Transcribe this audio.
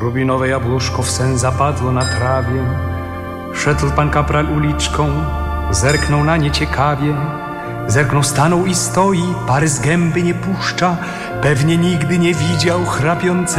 rubinowe jabłuszko w sen zapadło na trawie. Szedł pan kapral uliczką, zerknął na nie ciekawie. Zerknął, stanął i stoi, pary z gęby nie puszcza. Pewnie nigdy nie widział chrapiącego